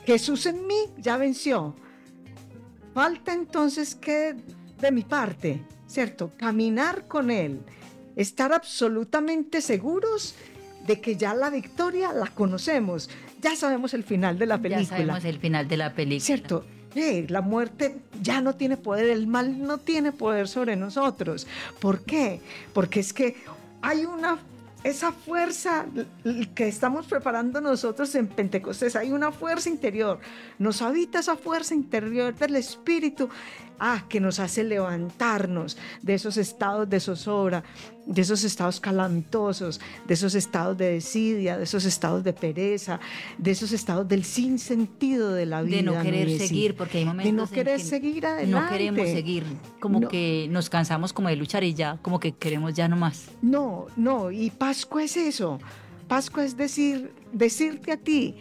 Jesús en mí ya venció. Falta entonces que de mi parte, ¿cierto? Caminar con Él, estar absolutamente seguros de que ya la victoria la conocemos, ya sabemos el final de la película. Ya sabemos el final de la película. ¿Cierto? La muerte ya no tiene poder, el mal no tiene poder sobre nosotros. ¿Por qué? Porque es que hay esa fuerza que estamos preparando nosotros en Pentecostés, hay una fuerza interior, nos habita esa fuerza interior del Espíritu, que nos hace levantarnos de esos estados de zozobra, de esos estados calamitosos, de esos estados de desidia, de esos estados de pereza, de esos estados del sinsentido de la vida. De no querer seguir, porque hay momentos de no querer seguir adelante. No queremos seguir, como que nos cansamos como de luchar y ya, como que queremos ya no más. No, y Pascua es eso. Pascua es decirte a ti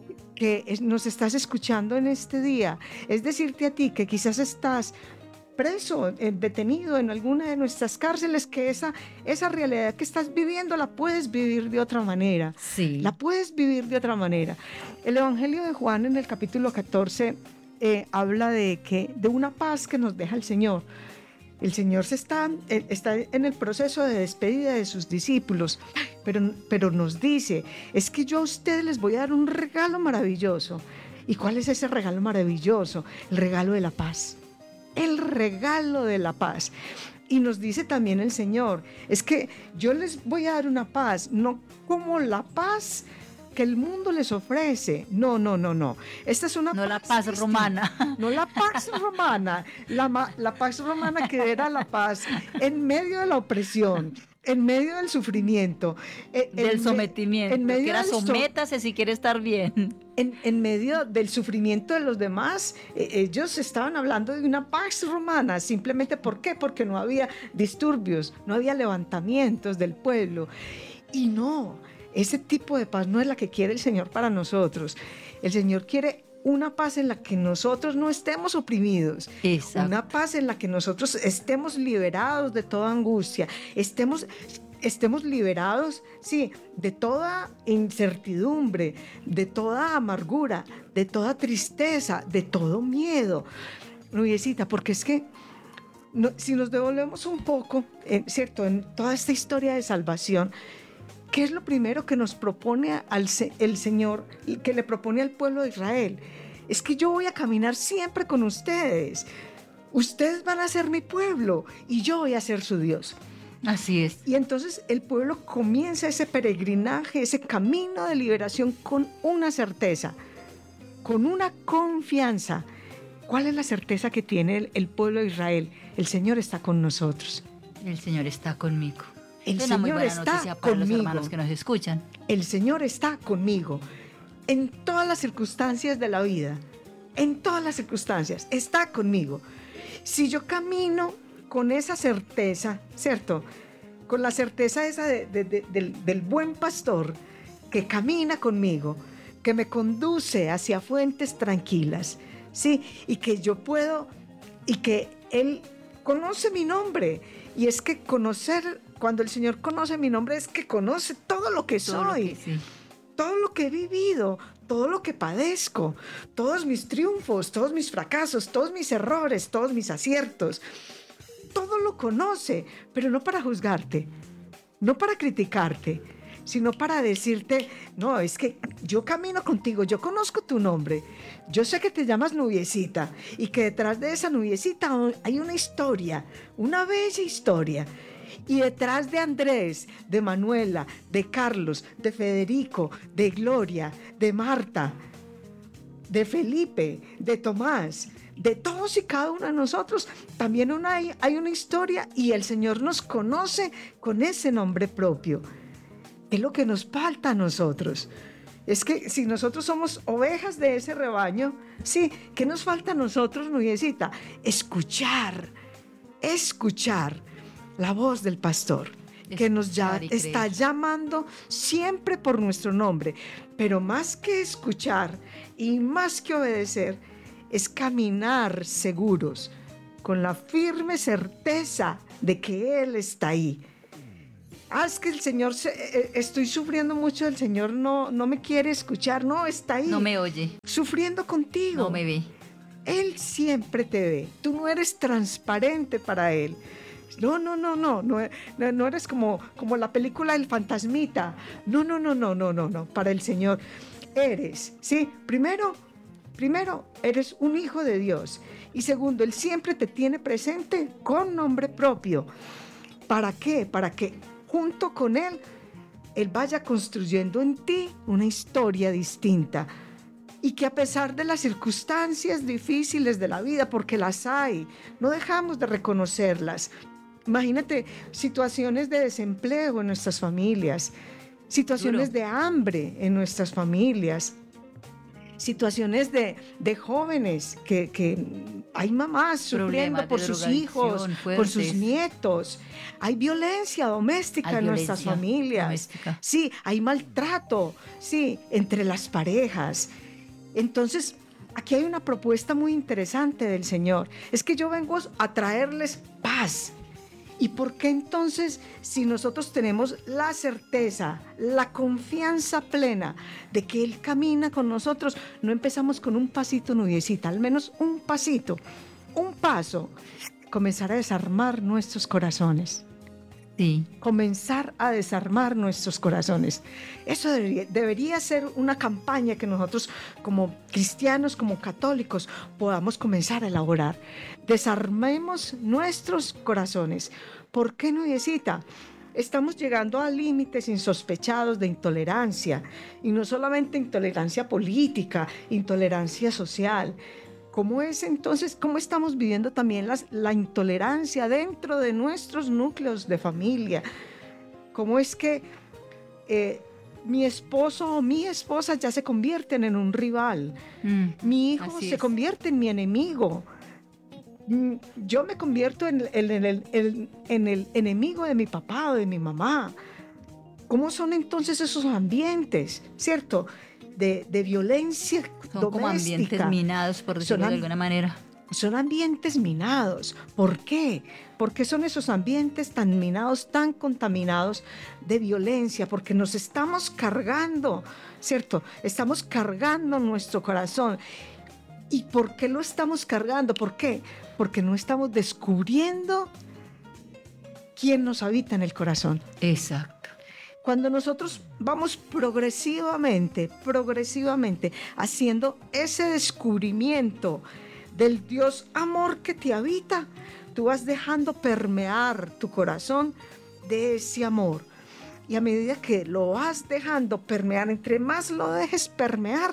que nos estás escuchando en este día, es decirte a ti que quizás estás preso, detenido en alguna de nuestras cárceles, que esa realidad que estás viviendo la puedes vivir de otra manera. Sí. La puedes vivir de otra manera. El Evangelio de Juan en el capítulo 14 habla de una paz que nos deja el Señor. El Señor está en el proceso de despedida de sus discípulos, pero nos dice, es que yo a ustedes les voy a dar un regalo maravilloso. ¿Y cuál es ese regalo maravilloso? El regalo de la paz. El regalo de la paz. Y nos dice también el Señor, es que yo les voy a dar una paz, no como la paz que el mundo les ofrece. No. Esta es una no paz la paz distinta. romana. No la paz romana. La paz romana que era la paz en medio de la opresión, en medio del sufrimiento, del sometimiento, en medio que era sométase si quiere estar bien. En medio del sufrimiento de los demás, ellos estaban hablando de una paz romana. Simplemente, ¿por qué? Porque no había disturbios, no había levantamientos del pueblo. Y no, ese tipo de paz no es la que quiere el Señor para nosotros. El Señor quiere una paz en la que nosotros no estemos oprimidos. Exacto. Una paz en la que nosotros estemos liberados de toda angustia, estemos liberados, sí, de toda incertidumbre, de toda amargura, de toda tristeza, de todo miedo. Nubiecita, porque es que si nos devolvemos un poco, ¿cierto?, en toda esta historia de salvación, ¿qué es lo primero que nos propone el Señor, que le propone al pueblo de Israel? Es que yo voy a caminar siempre con ustedes. Ustedes van a ser mi pueblo y yo voy a ser su Dios. Así es. Y entonces el pueblo comienza ese peregrinaje, ese camino de liberación con una certeza, con una confianza. ¿Cuál es la certeza que tiene el pueblo de Israel? El Señor está con nosotros. El Señor está conmigo. El es una muy Señor buena está noticia para conmigo. los hermanos que nos escuchan. El Señor está conmigo en todas las circunstancias de la vida. En todas las circunstancias está conmigo. Si yo camino con esa certeza, ¿cierto?, con la certeza esa del buen pastor que camina conmigo, que me conduce hacia fuentes tranquilas, ¿sí? Y que yo puedo, y que Él conoce mi nombre. Y es que cuando el Señor conoce mi nombre, es que conoce todo lo que soy, todo lo que he vivido, todo lo que padezco, todos mis triunfos, todos mis fracasos, todos mis errores, todos mis aciertos. Todo lo conoce, pero no para juzgarte, no para criticarte, sino para decirte, no, es que yo camino contigo, yo conozco tu nombre, yo sé que te llamas Nubiecita y que detrás de esa Nubiecita hay una historia, una bella historia. Y detrás de Andrés, de Manuela, de Carlos, de Federico, de Gloria, de Marta, de Felipe, de Tomás, de todos y cada uno de nosotros, también hay una historia y el Señor nos conoce con ese nombre propio. Es lo que nos falta a nosotros. Es que si nosotros somos ovejas de ese rebaño, sí, ¿qué nos falta a nosotros, Nubiecita? Escuchar la voz del pastor, que nos está llamando siempre por nuestro nombre. Pero más que escuchar y más que obedecer, es caminar seguros, con la firme certeza de que Él está ahí. Es que el Señor, estoy sufriendo mucho, el Señor no me quiere escuchar, no, está ahí. No me oye. Sufriendo contigo. No me ve. Él siempre te ve, tú no eres transparente para Él. No eres como la película del fantasmita. No, para el Señor eres, ¿sí? Primero, eres un hijo de Dios. Y segundo, Él siempre te tiene presente con nombre propio. ¿Para qué? Para que junto con Él vaya construyendo en ti una historia distinta. Y que a pesar de las circunstancias difíciles de la vida, porque las hay, no dejamos de reconocerlas. Imagínate situaciones de desempleo en nuestras familias, situaciones de hambre en nuestras familias, situaciones de jóvenes que hay mamás sufriendo por sus hijos, por sus nietos. Hay violencia doméstica en nuestras familias. Doméstica. Sí, hay maltrato, sí, entre las parejas. Entonces, aquí hay una propuesta muy interesante del Señor. Es que yo vengo a traerles paz. ¿Y por qué entonces, si nosotros tenemos la certeza, la confianza plena de que Él camina con nosotros, no empezamos con un pasito, Nubiecita, al menos un pasito, un paso, comenzar a desarmar nuestros corazones? Sí. Comenzar a desarmar nuestros corazones. Eso debería ser una campaña que nosotros como cristianos, como católicos, podamos comenzar a elaborar. Desarmemos nuestros corazones. ¿Por qué, Nubiecita? Estamos llegando a límites insospechados de intolerancia, y no solamente intolerancia política, intolerancia social. ¿Cómo es entonces, cómo estamos viviendo también la intolerancia dentro de nuestros núcleos de familia? ¿Cómo es que mi esposo o mi esposa ya se convierten en un rival? Mi hijo se convierte en mi enemigo. Yo me convierto en el enemigo de mi papá o de mi mamá. ¿Cómo son entonces esos ambientes, cierto? De violencia son doméstica. Como ambientes minados, por decirlo de alguna manera. Son ambientes minados. ¿Por qué? ¿Por qué son esos ambientes tan minados, tan contaminados de violencia? Porque nos estamos cargando, ¿cierto? Estamos cargando nuestro corazón. ¿Y por qué lo estamos cargando? ¿Por qué? Porque no estamos descubriendo quién nos habita en el corazón. Exacto. Cuando nosotros vamos progresivamente haciendo ese descubrimiento del Dios amor que te habita, tú vas dejando permear tu corazón de ese amor. Y a medida que lo vas dejando permear, entre más lo dejes permear,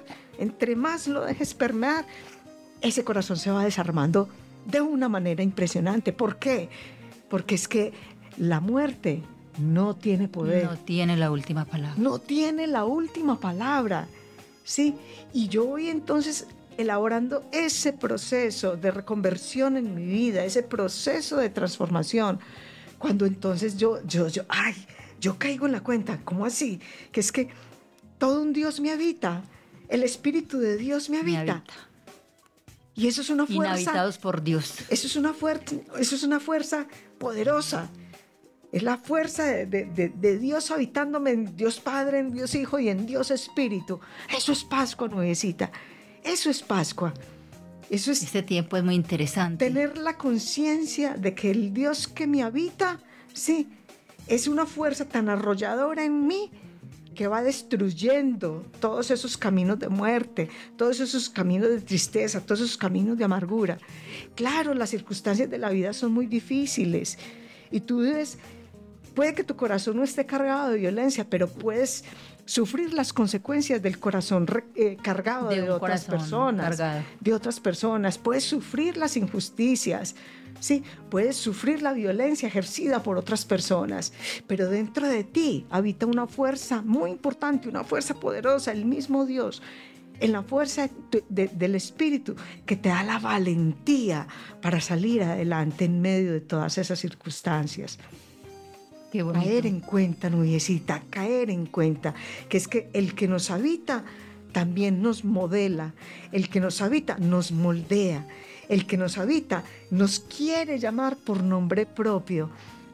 ese corazón se va desarmando de una manera impresionante. ¿Por qué? Porque es que la muerte no tiene poder. No tiene la última palabra. No tiene la última palabra, ¿sí? Y yo voy entonces elaborando ese proceso de reconversión en mi vida, ese proceso de transformación. Cuando entonces yo caigo en la cuenta, ¿cómo así? Que es que todo un Dios me habita, el Espíritu de Dios me habita. Y eso es una fuerza. Inhabitados por Dios. Eso es una fuerza poderosa. Es la fuerza de Dios habitándome en Dios Padre, en Dios Hijo y en Dios Espíritu. Eso es Pascua, Nubiecita. Eso es Pascua. Este tiempo es muy interesante. Tener la conciencia de que el Dios que me habita, sí, es una fuerza tan arrolladora en mí que va destruyendo todos esos caminos de muerte, todos esos caminos de tristeza, todos esos caminos de amargura. Claro, las circunstancias de la vida son muy difíciles y tú vives. Puede que tu corazón no esté cargado de violencia, pero puedes sufrir las consecuencias del corazón cargado de otras personas. De otras personas. Puedes sufrir las injusticias, ¿sí? Puedes sufrir la violencia ejercida por otras personas. Pero dentro de ti habita una fuerza muy importante, una fuerza poderosa, el mismo Dios, en la fuerza del Espíritu, que te da la valentía para salir adelante en medio de todas esas circunstancias. Caer en cuenta, Nubiecita, caer en cuenta que es que el que nos habita también nos modela, el que nos habita nos moldea, el que nos habita nos quiere llamar por nombre propio.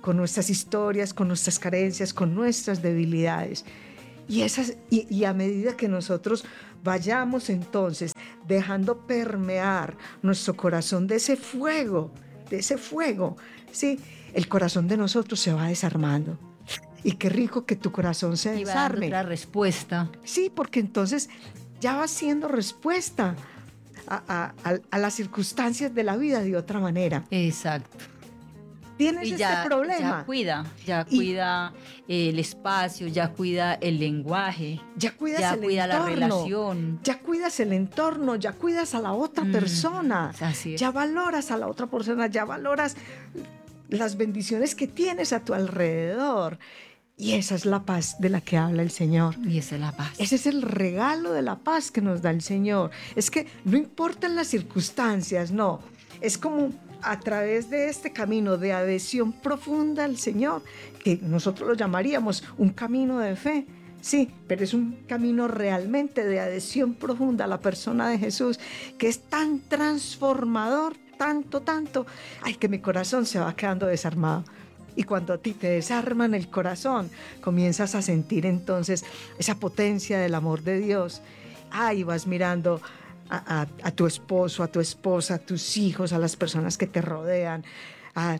con nuestras historias, con nuestras carencias, con nuestras debilidades. Y a medida que nosotros vayamos entonces dejando permear nuestro corazón de ese fuego, ¿sí? El corazón de nosotros se va desarmando. Y qué rico que tu corazón se Y va dando desarme. otra respuesta. Sí, porque entonces ya va siendo respuesta a las circunstancias de la vida de otra manera. Exacto. Tienes Y este problema. ya cuida el espacio, ya cuida el lenguaje, Ya cuidas ya el cuida la entorno, relación. ya cuidas el entorno, ya cuidas a la otra persona, Así es. ya valoras a la otra persona, ya valoras las bendiciones que tienes a tu alrededor. Y esa es la paz de la que habla el Señor. Y esa es la paz. Ese es el regalo de la paz que nos da el Señor. Es que no importan las circunstancias, no. Es como a través de este camino de adhesión profunda al Señor, que nosotros lo llamaríamos un camino de fe. Sí, pero es un camino realmente de adhesión profunda a la persona de Jesús, que es tan transformador, tanto, ay, que mi corazón se va quedando desarmado. Y cuando a ti te desarman el corazón, comienzas a sentir entonces esa potencia del amor de Dios. Ay, vas mirando a tu esposo, a tu esposa, a tus hijos, a las personas que te rodean, a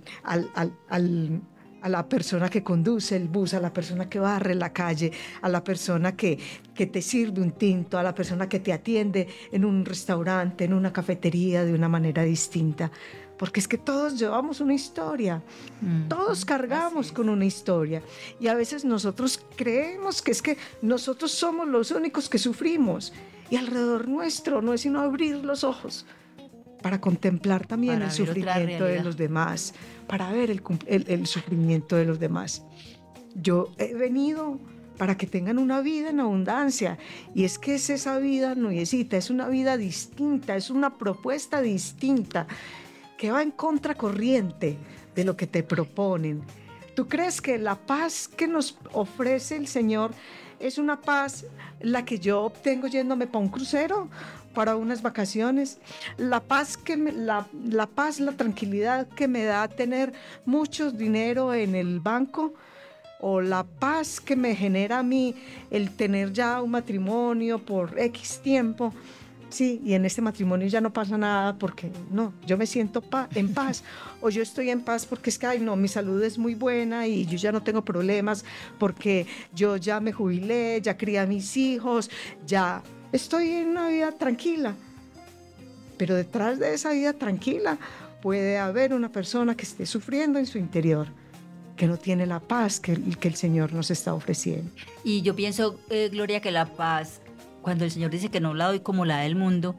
la persona que conduce el bus, a la persona que barre la calle, a la persona que te sirve un tinto, a la persona que te atiende en un restaurante, en una cafetería de una manera distinta. Porque es que todos llevamos una historia, todos cargamos con una historia, y a veces nosotros creemos que es que nosotros somos los únicos que sufrimos, y alrededor nuestro no es sino abrir los ojos para contemplar también Para el ver otra sufrimiento de realidad. los demás, para ver el sufrimiento de los demás. Yo he venido para que tengan una vida en abundancia, y es que es esa vida, Nuyecita, es una vida distinta, es una propuesta distinta, que va en contracorriente de lo que te proponen. ¿Tú crees que la paz que nos ofrece el Señor es una paz la que yo obtengo yéndome para un crucero, para unas vacaciones? La paz, la paz, la tranquilidad que me da tener mucho dinero en el banco, o la paz que me genera a mí el tener ya un matrimonio por X tiempo. Sí, y en este matrimonio ya no pasa nada porque no, yo me siento en paz, o yo estoy en paz porque es que, ay no, mi salud es muy buena y yo ya no tengo problemas porque yo ya me jubilé, ya crié a mis hijos, ya estoy en una vida tranquila. Pero detrás de esa vida tranquila puede haber una persona que esté sufriendo en su interior, que no tiene la paz que el Señor nos está ofreciendo. Y yo pienso, Gloria, que la paz, cuando el Señor dice que no la doy como la da el mundo,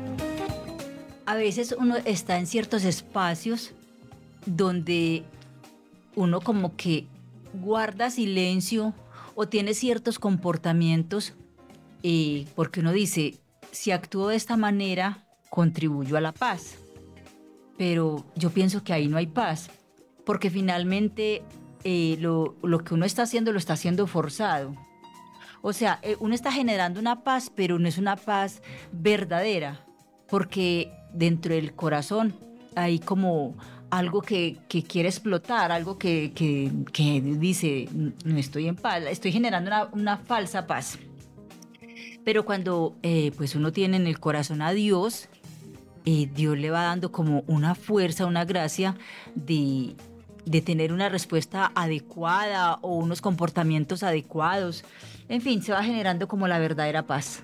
a veces uno está en ciertos espacios donde uno como que guarda silencio o tiene ciertos comportamientos, porque uno dice, si actúo de esta manera, contribuyo a la paz. Pero yo pienso que ahí no hay paz, porque finalmente lo que uno está haciendo lo está haciendo forzado. O sea, uno está generando una paz, pero no es una paz verdadera, porque dentro del corazón hay como algo que quiere explotar, algo que dice, no estoy en paz, estoy generando una falsa paz. Pero cuando pues uno tiene en el corazón a Dios, Dios le va dando como una fuerza, una gracia de tener una respuesta adecuada o unos comportamientos adecuados. En fin, se va generando como la verdadera paz.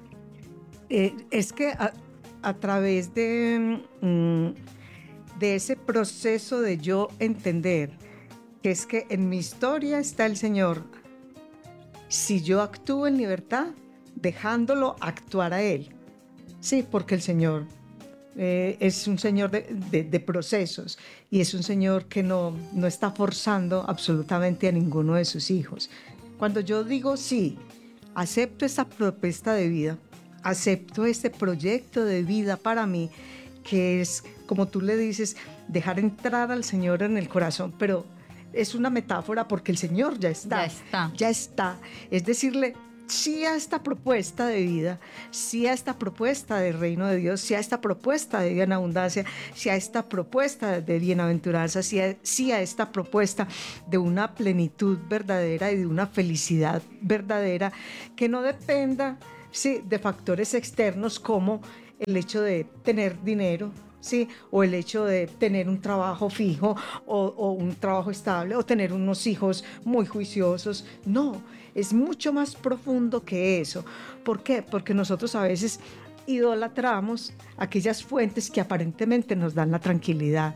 Es que a través de ese proceso de yo entender que es que en mi historia está el Señor, si yo actúo en libertad, dejándolo actuar a Él. Sí, porque el Señor es un Señor de procesos, y es un Señor que no está forzando absolutamente a ninguno de sus hijos. Cuando yo digo sí, acepto esta propuesta de vida, acepto este proyecto de vida para mí, que es, como tú le dices, dejar entrar al Señor en el corazón, pero es una metáfora porque el Señor ya está. Ya está. Ya está. Es decirle, sí a esta propuesta de vida, sí a esta propuesta del reino de Dios, sí a esta propuesta de vida en abundancia, sí a esta propuesta de bienaventuranza, sí a esta propuesta de una plenitud verdadera y de una felicidad verdadera que no dependa, sí, de factores externos como el hecho de tener dinero, ¿sí? O el hecho de tener un trabajo fijo o un trabajo estable o tener unos hijos muy juiciosos. No, es mucho más profundo que eso. ¿Por qué? Porque nosotros a veces idolatramos aquellas fuentes que aparentemente nos dan la tranquilidad.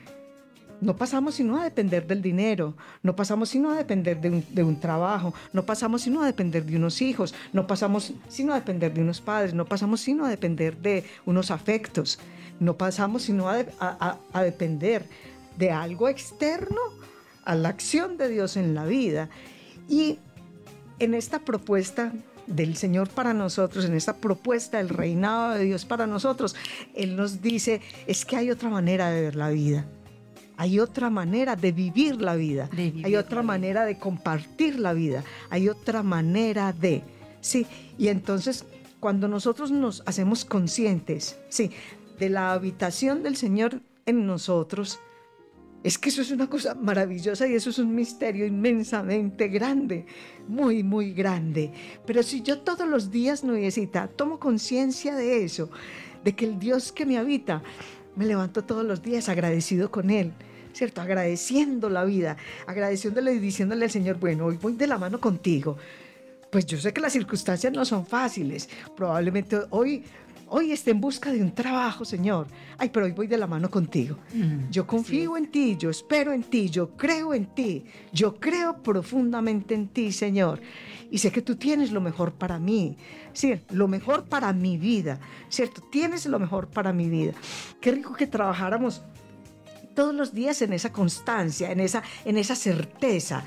No pasamos sino a depender del dinero, no pasamos sino a depender de un trabajo, no pasamos sino a depender de unos hijos, no pasamos sino a depender de unos padres, no pasamos sino a depender de unos afectos, no pasamos sino a depender de algo externo a la acción de Dios en la vida. Y en esta propuesta del Señor para nosotros, en esta propuesta del reinado de Dios para nosotros, Él nos dice, es que hay otra manera de ver la vida. Hay otra manera de vivir la vida, hay otra manera de compartir la vida, hay otra manera de, sí. Y entonces, cuando nosotros nos hacemos conscientes, sí, de la habitación del Señor en nosotros, es que eso es una cosa maravillosa y eso es un misterio inmensamente grande, muy, muy grande. Pero si yo todos los días, Nubiecita, tomo conciencia de eso, de que el Dios que me habita, me levanto todos los días agradecido con Él, ¿cierto? Agradeciendo la vida, agradeciéndole y diciéndole al Señor, bueno, hoy voy de la mano contigo. Pues yo sé que las circunstancias no son fáciles, probablemente hoy esté en busca de un trabajo, Señor. Ay, pero hoy voy de la mano contigo. Yo confío en ti, yo espero en ti, yo creo en ti, yo creo profundamente en ti, Señor. Y sé que tú tienes lo mejor para mí, ¿sí? Lo mejor para mi vida, ¿cierto? Tienes lo mejor para mi vida. Qué rico que trabajáramos todos los días en esa constancia, en esa certeza,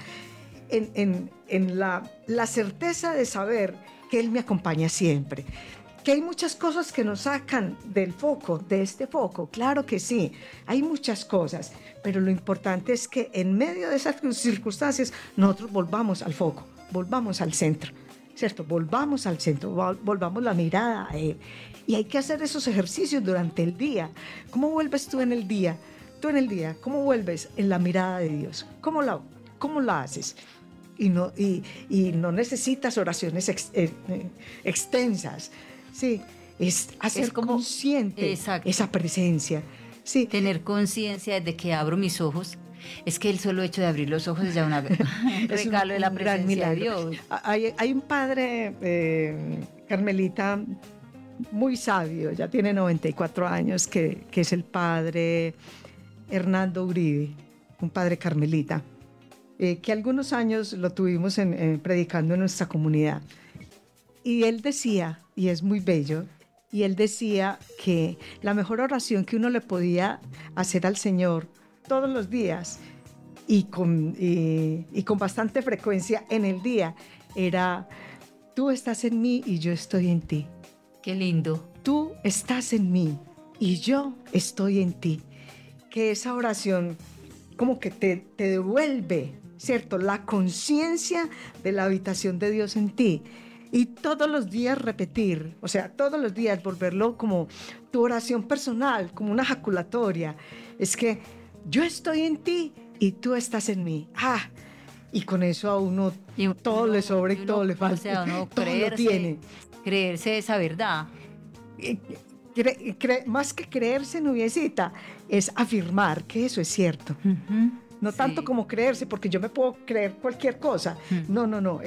en la certeza de saber que Él me acompaña siempre. Que hay muchas cosas que nos sacan del foco, de este foco, claro que sí, hay muchas cosas, pero lo importante es que en medio de esas circunstancias nosotros volvamos al foco, volvamos al centro, ¿cierto? Volvamos al centro, volvamos la mirada a Él. Y hay que hacer esos ejercicios durante el día. ¿Cómo vuelves tú en el día? Tú en el día, ¿cómo vuelves en la mirada de Dios? ¿Cómo la haces? Y no necesitas oraciones extensas. Sí, es hacer como consciente esa presencia. Sí. Tener conciencia de que abro mis ojos. Es que el solo hecho de abrir los ojos es ya un regalo de la presencia de Dios. Hay un padre carmelita muy sabio, ya tiene 94 años, que es el padre Hernando Uribe, un padre carmelita, que algunos años lo tuvimos predicando en nuestra comunidad. Y él decía, y es muy bello, y él decía que la mejor oración que uno le podía hacer al Señor todos los días y con bastante frecuencia en el día era: tú estás en mí y yo estoy en ti. Qué lindo. Tú estás en mí y yo estoy en ti. Que esa oración como que te devuelve, ¿cierto?, la conciencia de la habitación de Dios en ti. Y todos los días repetir, o sea, todos los días volverlo como tu oración personal, como una ejaculatoria. Es que yo estoy en ti y tú estás en mí. Y con eso a uno todo le sobra y todo le falta. O sea, uno todo lo tiene. Creerse esa verdad. Más que creerse, Nubiecita, es afirmar que eso es cierto. Uh-huh. No tanto como creerse, porque yo me puedo creer cualquier cosa. Uh-huh. No.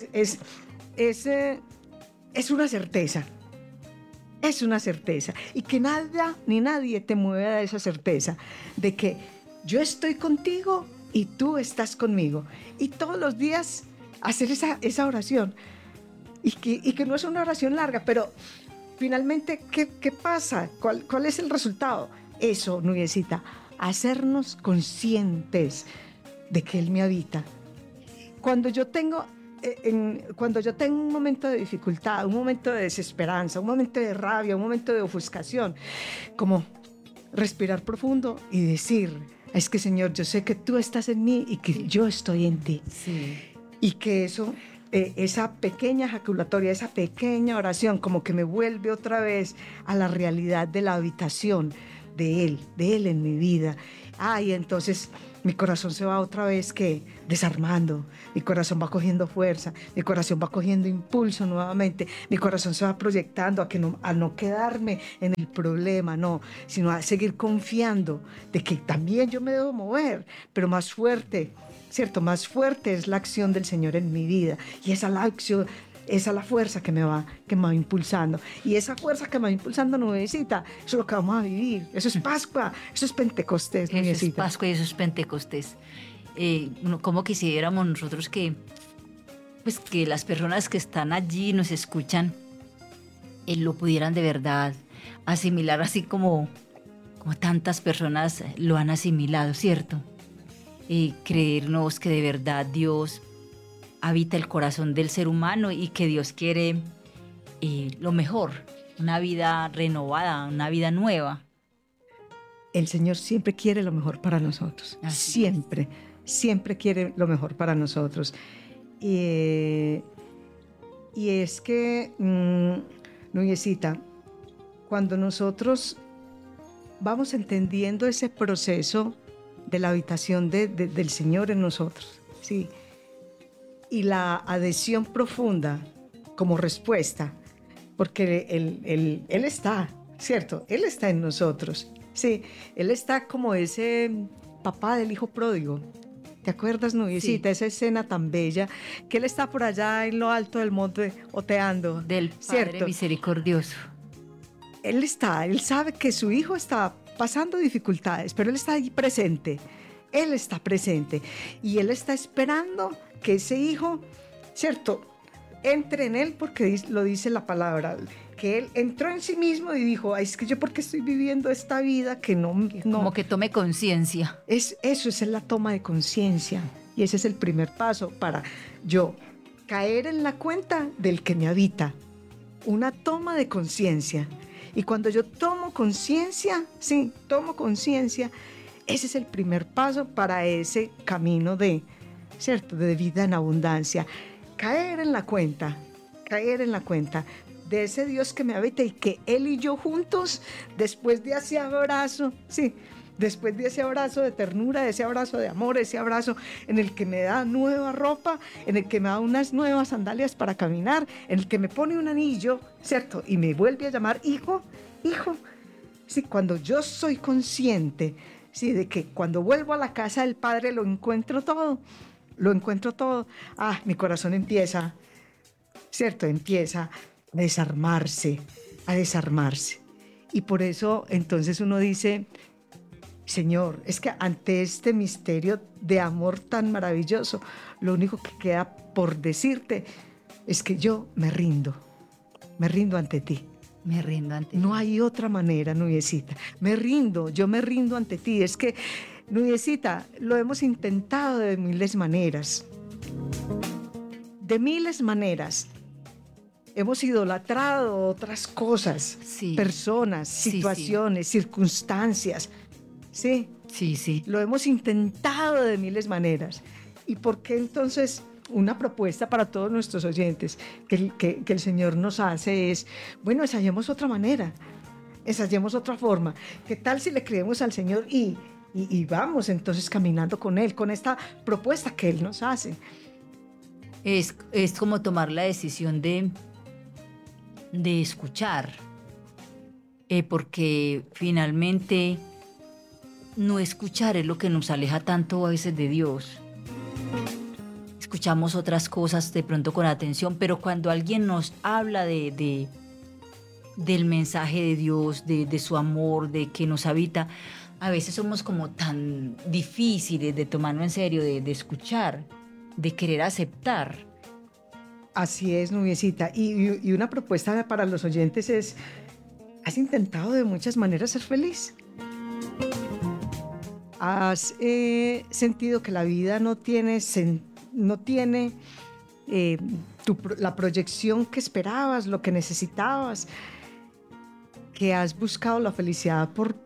Es una certeza. Es una certeza. Y que nada ni nadie te mueva de esa certeza de que yo estoy contigo y tú estás conmigo. Y todos los días hacer esa oración. Y que no es una oración larga, pero finalmente, ¿qué pasa? ¿Cuál es el resultado? Eso, Nubiecita, hacernos conscientes de que Él me habita. Cuando yo tengo un momento de dificultad, un momento de desesperanza, un momento de rabia, un momento de ofuscación, como respirar profundo y decir: es que, Señor, yo sé que tú estás en mí y que yo estoy en ti. Sí. Y que eso esa pequeña ejaculatoria, esa pequeña oración, como que me vuelve otra vez a la realidad de la habitación de Él en mi vida. Y entonces mi corazón se va otra vez que desarmando, mi corazón va cogiendo fuerza, mi corazón va cogiendo impulso nuevamente, mi corazón se va proyectando a no quedarme en el problema, no, sino a seguir confiando de que también yo me debo mover, pero más fuerte, ¿cierto? Más fuerte es la acción del Señor en mi vida, y esa es la acción. Esa es la fuerza que me va impulsando. Y esa fuerza que me va impulsando, Nubecita, eso es lo que vamos a vivir. Eso es Pascua, eso es Pentecostés, Nubecita. Eso es Nubecita. Pascua y eso es Pentecostés. ¿Cómo quisiéramos nosotros pues, que las personas que están allí nos escuchan lo pudieran de verdad asimilar así como tantas personas lo han asimilado, ¿cierto? Creernos que de verdad Dios habita el corazón del ser humano y que Dios quiere lo mejor, una vida renovada, una vida nueva. El Señor siempre quiere lo mejor para nosotros. Siempre quiere lo mejor para nosotros. Y es que, Nuyecita, cuando nosotros vamos entendiendo ese proceso de la habitación del Señor en nosotros, ¿sí? Y la adhesión profunda como respuesta, porque Él está, ¿cierto? Él está en nosotros, sí, Él está como ese papá del hijo pródigo. ¿Te acuerdas, Nubiecita? Sí. Esa escena tan bella, que Él está por allá en lo alto del monte oteando. Del Padre, ¿cierto?, misericordioso. Él sabe que su hijo está pasando dificultades, pero Él está ahí presente. Él está presente y Él está esperando que ese hijo, ¿cierto?, entre en Él, porque lo dice la palabra, que Él entró en sí mismo y dijo, es que yo porque estoy viviendo esta vida que no. Como que tome conciencia. Eso es la toma de conciencia, y ese es el primer paso para yo caer en la cuenta del que me habita, una toma de conciencia. Y cuando yo tomo conciencia, ese es el primer paso para ese camino ¿cierto?, de vida en abundancia. Caer en la cuenta de ese Dios que me habita y que Él y yo juntos, después de ese abrazo, después de ese abrazo de ternura, de ese abrazo de amor, ese abrazo en el que me da nueva ropa, en el que me da unas nuevas sandalias para caminar, en el que me pone un anillo, ¿cierto?, y me vuelve a llamar hijo. Sí, cuando yo soy consciente, sí, de que cuando vuelvo a la casa del Padre lo encuentro todo. Mi corazón empieza, ¿cierto?, empieza a desarmarse. Y por eso entonces uno dice, Señor, es que ante este misterio de amor tan maravilloso, lo único que queda por decirte es que yo me rindo ante ti. Me rindo ante ti. No hay otra manera, Nubiecita. Yo me rindo ante ti. Es que, Nubiecita, lo hemos intentado de miles maneras. Hemos idolatrado otras cosas, personas, situaciones, circunstancias. Sí. Lo hemos intentado de miles maneras. ¿Y por qué entonces? Una propuesta para todos nuestros oyentes que el Señor nos hace es, bueno, ensayemos otra manera, ensayemos otra forma. ¿Qué tal si le creemos al Señor y vamos entonces caminando con Él, con esta propuesta que Él nos hace? Es como tomar la decisión de escuchar, porque finalmente no escuchar es lo que nos aleja tanto a veces de Dios. Escuchamos otras cosas de pronto con atención, pero cuando alguien nos habla del mensaje de Dios, de su amor, de que nos habita, a veces somos como tan difíciles de tomarlo en serio, de escuchar, de querer aceptar. Así es, Nubiecita. Y una propuesta para los oyentes es, ¿has intentado de muchas maneras ser feliz? ¿Has sentido que la vida no tiene la proyección que esperabas, lo que necesitabas, que has buscado la felicidad por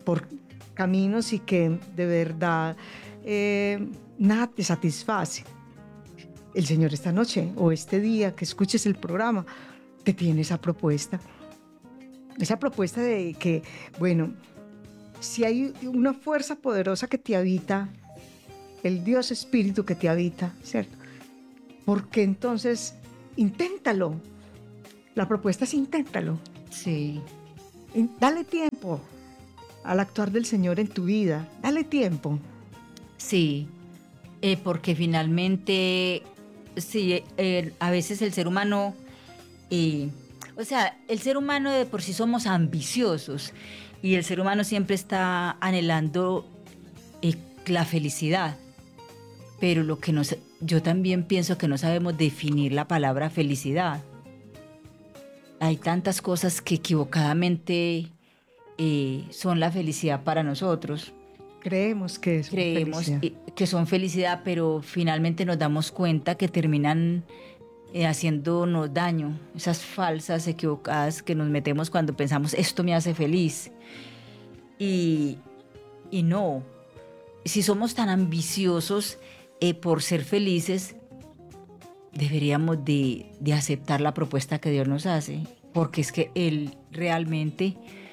caminos y que de verdad nada te satisface? el Señor esta noche o este día que escuches el programa te tiene esa propuesta. Esa propuesta de que, bueno, si hay una fuerza poderosa que te habita, el Dios Espíritu que te habita, ¿cierto? Porque entonces, inténtalo. La propuesta es inténtalo. Sí. Dale tiempo al actuar del Señor en tu vida. Dale tiempo. Sí, porque finalmente, sí, a veces el ser humano, o sea, el ser humano de por sí somos ambiciosos y el ser humano siempre está anhelando la felicidad, pero yo también pienso que no sabemos definir la palabra felicidad. Hay tantas cosas que equivocadamente son la felicidad para nosotros. Creemos que es Creemos felicidad. que son felicidad, pero finalmente nos damos cuenta que terminan haciéndonos daño. Esas falsas, equivocadas que nos metemos cuando pensamos, esto me hace feliz. Y no. Si somos tan ambiciosos por ser felices, deberíamos de aceptar la propuesta que Dios nos hace, porque es que Él realmente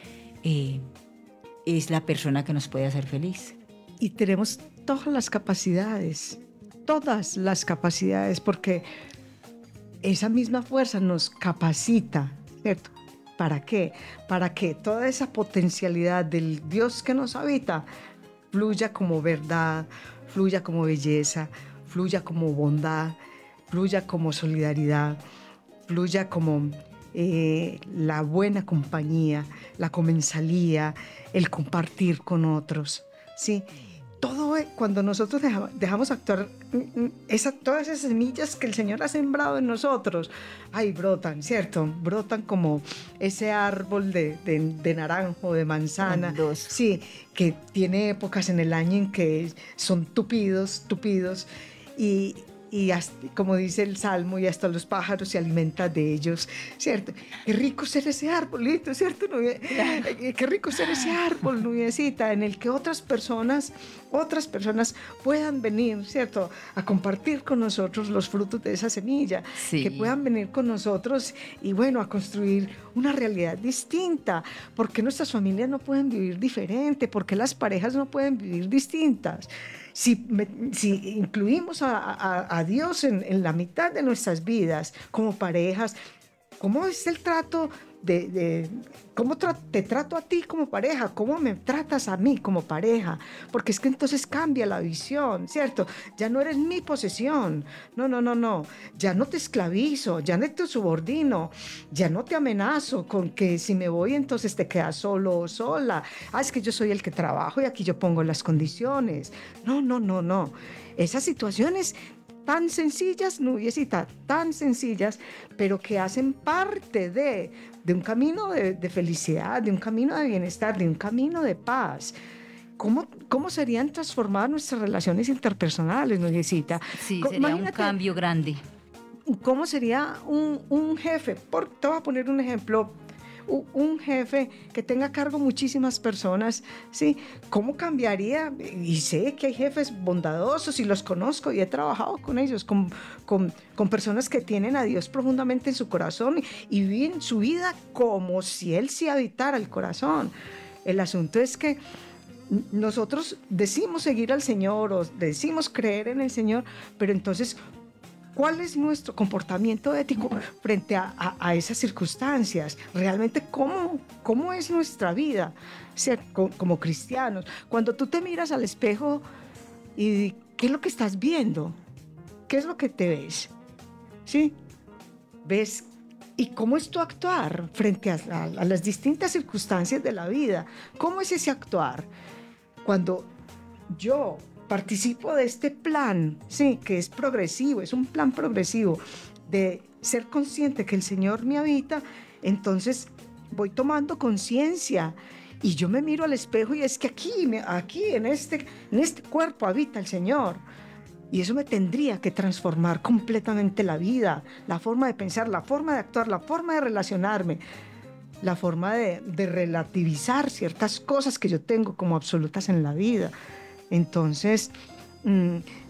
es la persona que nos puede hacer feliz. Y tenemos todas las capacidades, porque esa misma fuerza nos capacita, ¿cierto? ¿Para qué? Para que toda esa potencialidad del Dios que nos habita fluya como verdad, fluya como belleza, fluya como bondad, fluya como solidaridad, fluya como la buena compañía, la comensalía, el compartir con otros, ¿sí? Todo cuando nosotros dejamos actuar todas esas semillas que el Señor ha sembrado en nosotros, ay, brotan, ¿cierto? Brotan como ese árbol de naranjo, de manzana, sí, que tiene épocas en el año en que son tupidos, y hasta, como dice el Salmo, y hasta los pájaros se alimentan de ellos, ¿cierto? Qué rico ser ese arbolito, ¿cierto? Qué rico ser ese árbol, nubiecita, en el que otras personas puedan venir, ¿cierto? A compartir con nosotros los frutos de esa semilla, sí. Que puedan venir con nosotros y, bueno, a construir una realidad distinta. ¿Por qué nuestras familias no pueden vivir diferente? ¿Por qué las parejas no pueden vivir distintas? Si incluimos a Dios en la mitad de nuestras vidas como parejas, ¿cómo es el trato cómo te trato a ti como pareja? ¿Cómo me tratas a mí como pareja? Porque es que entonces cambia la visión, ¿cierto? Ya no eres mi posesión. No. Ya no te esclavizo, ya no te subordino, ya no te amenazo con que si me voy entonces te quedas solo o sola. Es que yo soy el que trabajo y aquí yo pongo las condiciones. No. Esas situaciones tan sencillas, nubiecita, tan sencillas, pero que hacen parte de un camino de felicidad, de un camino de bienestar, de un camino de paz. ¿Cómo serían transformadas nuestras relaciones interpersonales, nubiecita? Sí, sería un cambio grande. ¿Cómo sería un jefe? Te voy a poner un ejemplo. Un jefe que tenga a cargo muchísimas personas, ¿sí? ¿Cómo cambiaría? Y sé que hay jefes bondadosos y los conozco y he trabajado con ellos, con personas que tienen a Dios profundamente en su corazón y viven su vida como si Él sí habitara el corazón. El asunto es que nosotros decimos seguir al Señor o decimos creer en el Señor, pero entonces, ¿cuál es nuestro comportamiento ético frente a esas circunstancias? Realmente, ¿cómo es nuestra vida como cristianos? Cuando tú te miras al espejo y ¿qué es lo que estás viendo? ¿Qué es lo que te ves? ¿Sí? ¿Ves? ¿Y cómo es tu actuar frente a las distintas circunstancias de la vida? ¿Cómo es ese actuar? Cuando yo participo de este plan, sí, que es progresivo, es un plan progresivo de ser consciente que el Señor me habita, entonces voy tomando conciencia y yo me miro al espejo y es que aquí en este cuerpo habita el Señor. Y eso me tendría que transformar completamente la vida, la forma de pensar, la forma de actuar, la forma de relacionarme, la forma de relativizar ciertas cosas que yo tengo como absolutas en la vida. Entonces,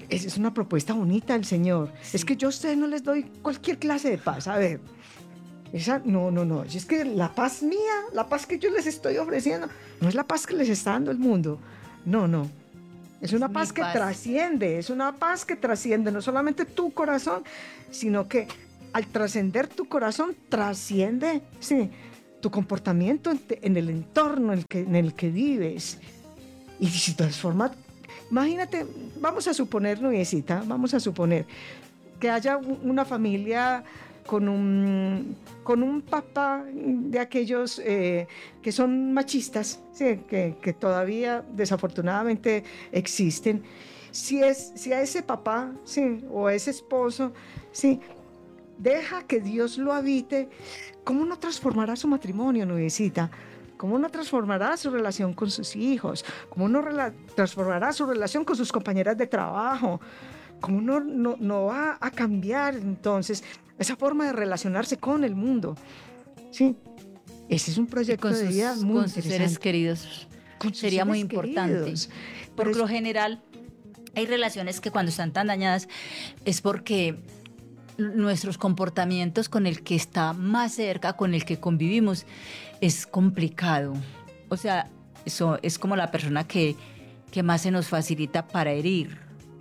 esa es una propuesta bonita del Señor. Sí. Es que yo a ustedes no les doy cualquier clase de paz. A ver, esa, no. Es que la paz mía, la paz que yo les estoy ofreciendo, no es la paz que les está dando el mundo. No. Es una paz que trasciende, es una paz que trasciende no solamente tu corazón, sino que al trascender tu corazón, trasciende, sí, tu comportamiento en el entorno en el que vives. Y se transforma. Imagínate, vamos a suponer, Nubiecita, vamos a suponer que haya una familia con un papá de aquellos que son machistas, ¿sí? que todavía desafortunadamente existen. Si a ese papá, ¿sí? o a ese esposo, ¿sí? deja que Dios lo habite, ¿cómo no transformará su matrimonio, Nubiecita? ¿Cómo no transformará su relación con sus hijos? ¿Cómo no transformará su relación con sus compañeras de trabajo? ¿Cómo no va a cambiar entonces esa forma de relacionarse con el mundo? Sí, ese es un proyecto de vida muy con sus seres queridos. Sería muy importante. Por lo general, hay relaciones que cuando están tan dañadas es porque nuestros comportamientos con el que está más cerca, con el que convivimos, es complicado. O sea, eso es como la persona que más se nos facilita para herir,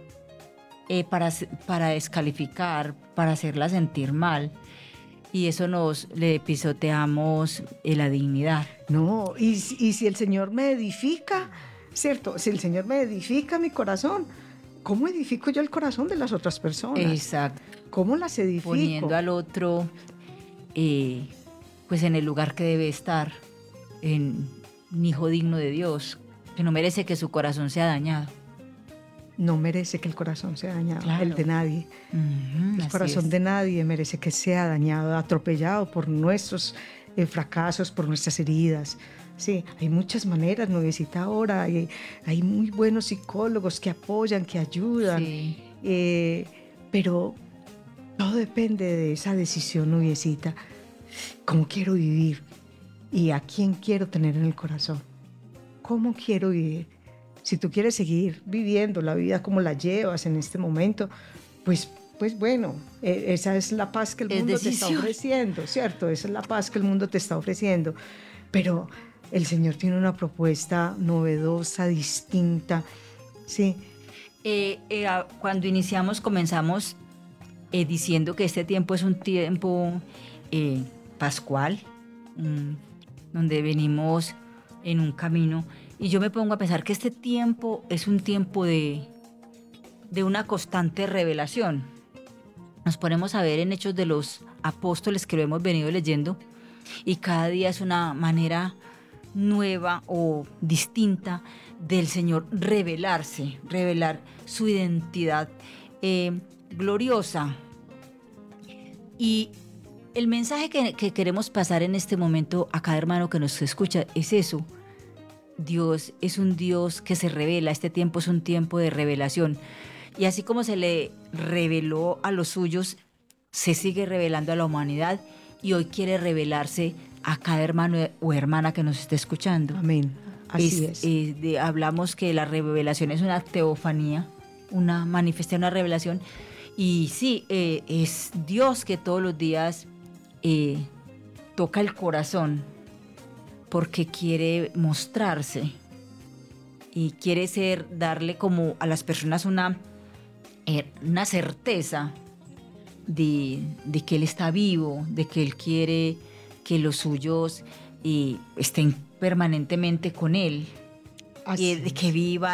para descalificar, para hacerla sentir mal. Y eso le pisoteamos la dignidad. No, y si el Señor me edifica, ¿cierto? Si el Señor me edifica mi corazón, ¿cómo edifico yo el corazón de las otras personas? Exacto. ¿Cómo las edifico? Poniendo al otro pues en el lugar que debe estar, en un hijo digno de Dios, que no merece que su corazón sea dañado. No merece que el corazón sea dañado, claro. El de nadie. El corazón es. De nadie merece que sea dañado, atropellado por nuestros fracasos, por nuestras heridas. Sí, hay muchas maneras, Nubiecita, ahora. Hay muy buenos psicólogos que apoyan, que ayudan. Sí. Pero todo depende de esa decisión, Nubiecita. ¿Cómo quiero vivir? ¿Y a quién quiero tener en el corazón? ¿Cómo quiero vivir? Si tú quieres seguir viviendo la vida como la llevas en este momento, pues bueno, esa es la paz que el mundo te está ofreciendo, ¿cierto? Esa es la paz que el mundo te está ofreciendo. Pero el Señor tiene una propuesta novedosa, distinta, ¿sí? Cuando comenzamos diciendo que este tiempo es un tiempo pascual, donde venimos en un camino. Y yo me pongo a pensar que este tiempo es un tiempo de una constante revelación. Nos ponemos a ver en Hechos de los Apóstoles, que lo hemos venido leyendo, y cada día es una manera nueva o distinta del Señor revelar su identidad gloriosa. Y el mensaje que queremos pasar en este momento a cada hermano que nos escucha es eso. Dios es un Dios que se revela, este tiempo es un tiempo de revelación. Y así como se le reveló a los suyos, se sigue revelando a la humanidad y hoy quiere revelarse a cada hermano o hermana que nos esté escuchando. Amén. Así es. Hablamos que la revelación es una teofanía, una manifestación, una revelación. Y sí, es Dios que todos los días toca el corazón, porque quiere mostrarse y quiere darle como a las personas una certeza de que Él está vivo, de que Él quiere que los suyos estén permanentemente con Él, de que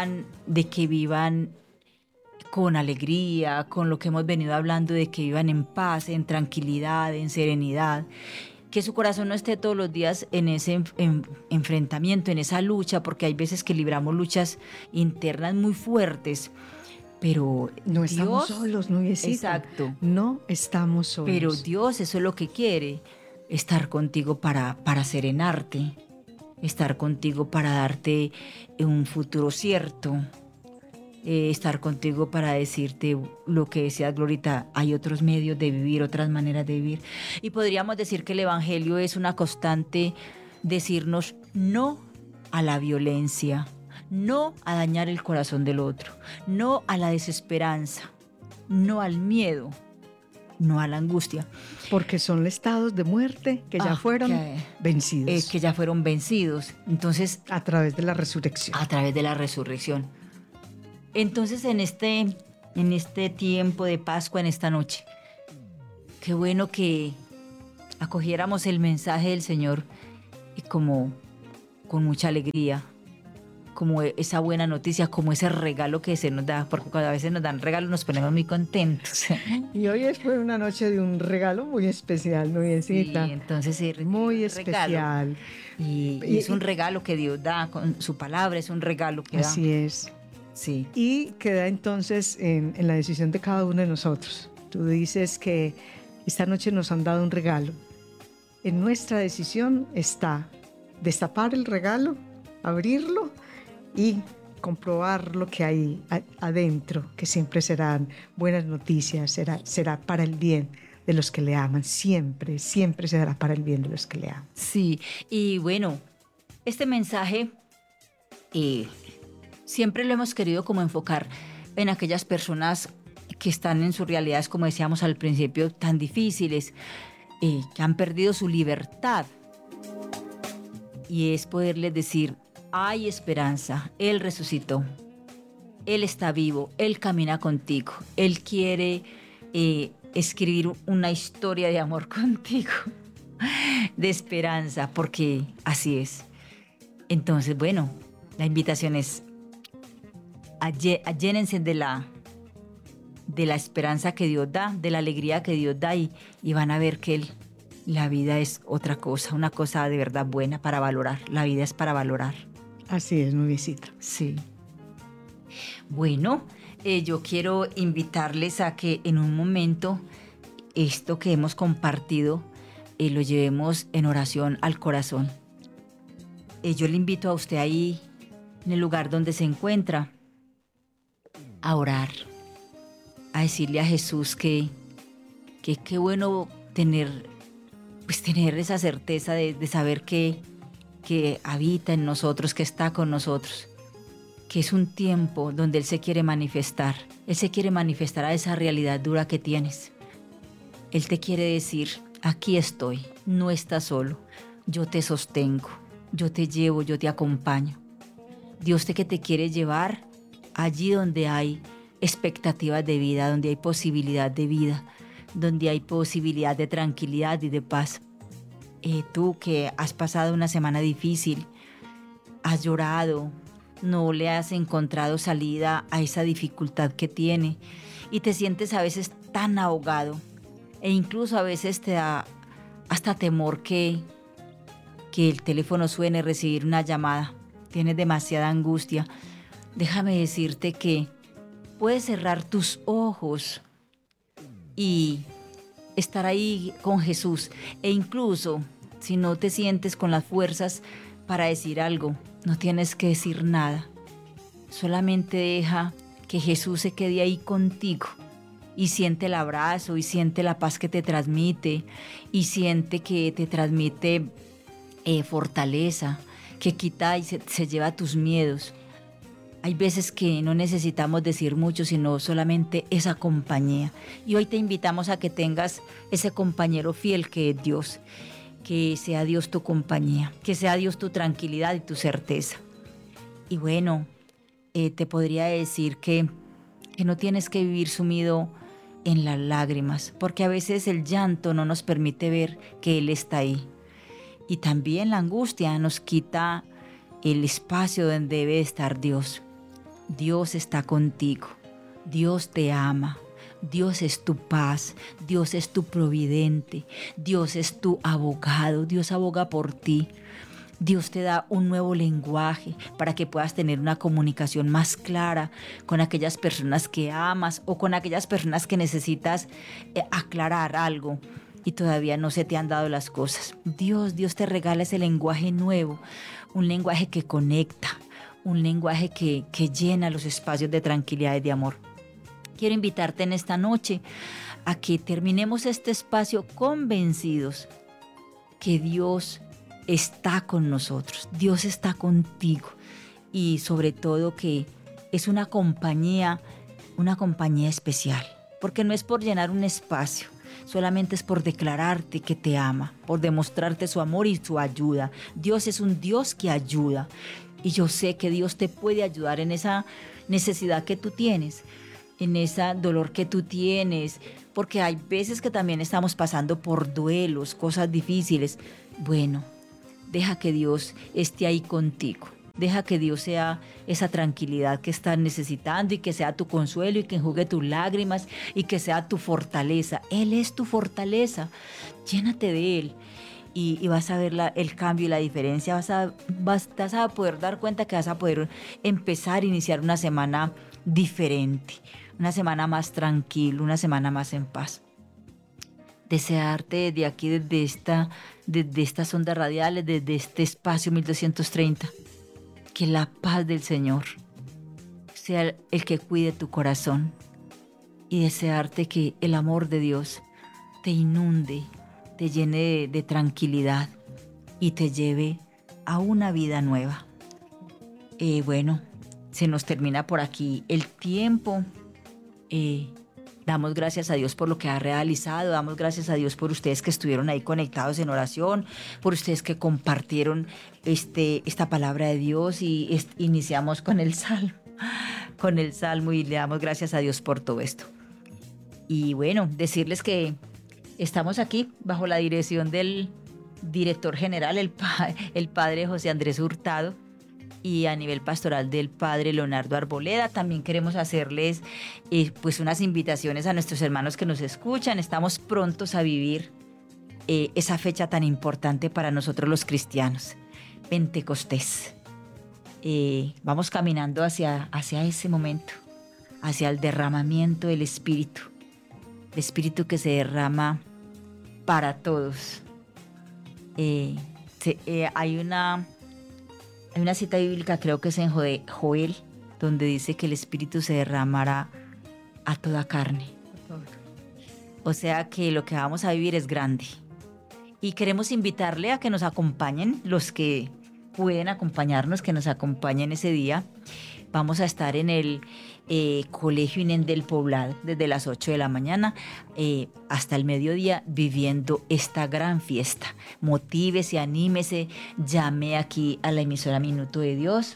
vivan con alegría, con lo que hemos venido hablando, de que vivan en paz, en tranquilidad, en serenidad. Que su corazón no esté todos los días en ese enfrentamiento, en esa lucha, porque hay veces que libramos luchas internas muy fuertes, pero no estamos solos, Nubiecita. Exacto. No estamos solos. Pero Dios, eso es lo que quiere, estar contigo para serenarte, estar contigo para darte un futuro cierto, estar contigo para decirte lo que decías, Glorita, hay otros medios de vivir, otras maneras de vivir. Y podríamos decir que el Evangelio es una constante decirnos no a la violencia, no a dañar el corazón del otro, no a la desesperanza, no al miedo, no a la angustia. Porque son estados de muerte que ya fueron vencidos. Que ya fueron vencidos. Entonces, a través de la resurrección. A través de la resurrección. Entonces, en este tiempo de Pascua, en esta noche, qué bueno que acogiéramos el mensaje del Señor y como con mucha alegría, como esa buena noticia, como ese regalo que se nos da, porque cuando a veces nos dan regalos nos ponemos muy contentos. Y hoy fue una noche de un regalo muy especial, Nubiecita. Sí, entonces sí, muy especial. Y es un regalo que Dios da con su palabra, es un regalo que así da. es. Sí. Y queda entonces en la decisión de cada uno de nosotros. Tú dices que esta noche nos han dado un regalo. En nuestra decisión está destapar el regalo, abrirlo y comprobar lo que hay adentro, que siempre serán buenas noticias, será para el bien de los que le aman, siempre será para el bien de los que le aman. Sí, y bueno, este mensaje siempre lo hemos querido como enfocar en aquellas personas que están en sus realidades, como decíamos al principio, tan difíciles, que han perdido su libertad. Y es poderles decir, hay esperanza, Él resucitó, Él está vivo, Él camina contigo, Él quiere escribir una historia de amor contigo, de esperanza, porque así es. Entonces, bueno, la invitación es llénense de la esperanza que Dios da, de la alegría que Dios da y van a ver que la vida es otra cosa, una cosa de verdad buena para valorar. La vida es para valorar. Así es, Nubiecita. Sí. Bueno, yo quiero invitarles a que en un momento esto que hemos compartido lo llevemos en oración al corazón. Yo le invito a usted ahí, en el lugar donde se encuentra, a orar, a decirle a Jesús que qué bueno tener esa certeza de saber que habita en nosotros, que está con nosotros, que es un tiempo donde Él se quiere manifestar. Él se quiere manifestar a esa realidad dura que tienes. Él te quiere decir, aquí estoy, no estás solo, yo te sostengo, yo te llevo, yo te acompaño. Dios que te quiere llevar allí donde hay expectativas de vida, donde hay posibilidad de vida, donde hay posibilidad de tranquilidad y de paz. Tú que has pasado una semana difícil, has llorado, no le has encontrado salida a esa dificultad que tiene y te sientes a veces tan ahogado e incluso a veces te da hasta temor que el teléfono suene, recibir una llamada. Tienes demasiada angustia. Déjame decirte que puedes cerrar tus ojos y estar ahí con Jesús. E incluso si no te sientes con las fuerzas para decir algo, no tienes que decir nada. Solamente deja que Jesús se quede ahí contigo y siente el abrazo y siente la paz que te transmite y siente que te transmite fortaleza, que quita y se lleva tus miedos. Hay veces que no necesitamos decir mucho, sino solamente esa compañía. Y hoy te invitamos a que tengas ese compañero fiel que es Dios. Que sea Dios tu compañía, que sea Dios tu tranquilidad y tu certeza. Y bueno, te podría decir que no tienes que vivir sumido en las lágrimas, porque a veces el llanto no nos permite ver que Él está ahí. Y también la angustia nos quita el espacio donde debe estar Dios. Dios está contigo, Dios te ama, Dios es tu paz, Dios es tu providente, Dios es tu abogado, Dios aboga por ti. Dios te da un nuevo lenguaje para que puedas tener una comunicación más clara con aquellas personas que amas o con aquellas personas que necesitas aclarar algo y todavía no se te han dado las cosas. Dios te regala ese lenguaje nuevo, un lenguaje que conecta, un lenguaje que llena los espacios de tranquilidad y de amor. Quiero invitarte en esta noche a que terminemos este espacio convencidos que Dios está con nosotros, Dios está contigo. y sobre todo que es una compañía especial, porque no es por llenar un espacio, solamente es por declararte que te ama, por demostrarte su amor y su ayuda. Dios es un Dios que ayuda, y yo sé que Dios te puede ayudar en esa necesidad que tú tienes, en ese dolor que tú tienes, porque hay veces que también estamos pasando por duelos, cosas difíciles. Bueno, deja que Dios esté ahí contigo. Deja que Dios sea esa tranquilidad que estás necesitando y que sea tu consuelo y que enjugue tus lágrimas y que sea tu fortaleza. Él es tu fortaleza. Llénate de Él y vas a ver el cambio y la diferencia. Vas a poder dar cuenta que vas a poder empezar a iniciar una semana diferente, una semana más tranquila, una semana más en paz. Desearte desde aquí, desde estas ondas radiales, desde este espacio 1230, que la paz del Señor sea el que cuide tu corazón, y desearte que el amor de Dios te inunde, te llene de tranquilidad y te lleve a una vida nueva. Bueno, se nos termina por aquí el tiempo. Damos gracias a Dios por lo que ha realizado, damos gracias a Dios por ustedes que estuvieron ahí conectados en oración, por ustedes que compartieron esta palabra de Dios, y iniciamos con el salmo y le damos gracias a Dios por todo esto. Y bueno, decirles que estamos aquí bajo la dirección del director general, el padre José Andrés Hurtado, y a nivel pastoral del padre Leonardo Arboleda. También queremos hacerles pues unas invitaciones a nuestros hermanos que nos escuchan. Estamos prontos a vivir esa fecha tan importante para nosotros los cristianos, Pentecostés. Vamos caminando hacia ese momento, hacia el derramamiento del Espíritu, el Espíritu que se derrama para todos. Hay una cita bíblica, creo que es en Joel, donde dice que el Espíritu se derramará a toda carne. O sea que lo que vamos a vivir es grande. Y queremos invitarle a que nos acompañen, los que pueden acompañarnos, que nos acompañen ese día. Vamos a estar en el Colegio INEN del Poblado desde las 8 de la mañana hasta el mediodía, viviendo esta gran fiesta. Motívese, anímese, llame aquí a la emisora Minuto de Dios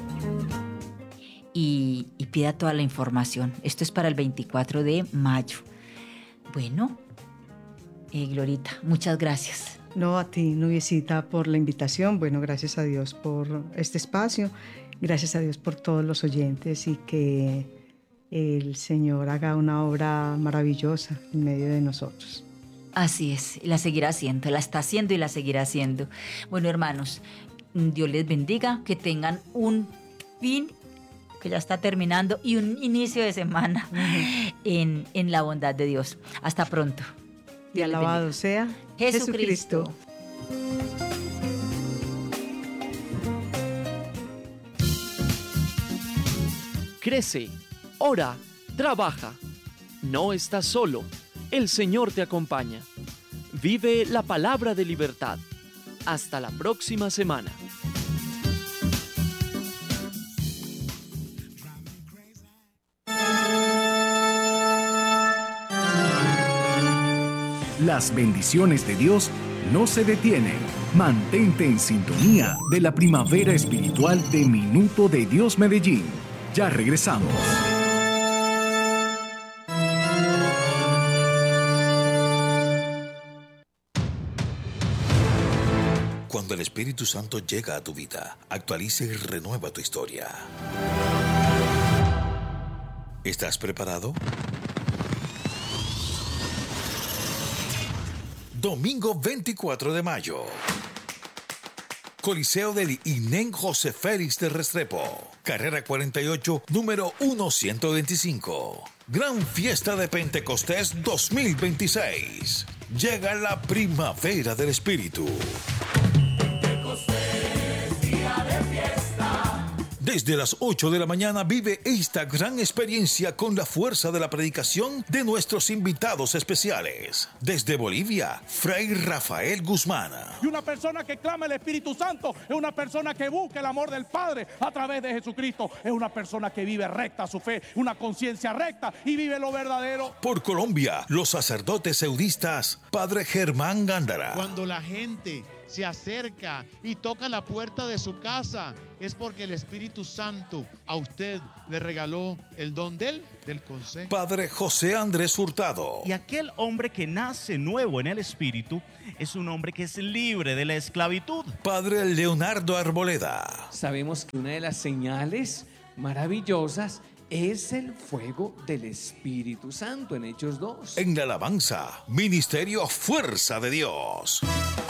y pida toda la información. Esto es para el 24 de mayo. Bueno, Glorita, muchas gracias. No, a ti, Nubiecita, por la invitación. Bueno, gracias a Dios por este espacio. Gracias a Dios por todos los oyentes, y que el Señor haga una obra maravillosa en medio de nosotros. Así es, y la seguirá haciendo, la está haciendo y la seguirá haciendo. Bueno, hermanos, Dios les bendiga, que tengan un fin que ya está terminando y un inicio de semana en la bondad de Dios. Hasta pronto. Y alabado sea Jesucristo. Crece, ora, trabaja. No estás solo, el Señor te acompaña. Vive la palabra de libertad. Hasta la próxima semana. Las bendiciones de Dios no se detienen. Mantente en sintonía de la primavera espiritual de Minuto de Dios Medellín. Ya regresamos. Cuando el Espíritu Santo llega a tu vida, actualiza y renueva tu historia. ¿Estás preparado? Domingo 24 de mayo. Coliseo del INEN José Félix de Restrepo. Carrera 48, número 1125. Gran Fiesta de Pentecostés 2026. Llega la primavera del Espíritu. Desde las 8 de la mañana vive esta gran experiencia con la fuerza de la predicación de nuestros invitados especiales. Desde Bolivia, Fray Rafael Guzmán. Y una persona que clama el Espíritu Santo es una persona que busca el amor del Padre a través de Jesucristo. Es una persona que vive recta su fe, una conciencia recta y vive lo verdadero. Por Colombia, los sacerdotes seudistas, Padre Germán Gándara. Cuando la gente se acerca y toca la puerta de su casa, es porque el Espíritu Santo a usted le regaló el don del consejo. Padre José Andrés Hurtado. Y aquel hombre que nace nuevo en el Espíritu es un hombre que es libre de la esclavitud. Padre Leonardo Arboleda. Sabemos que una de las señales maravillosas es el fuego del Espíritu Santo en Hechos 2. En la alabanza, Ministerio Fuerza de Dios.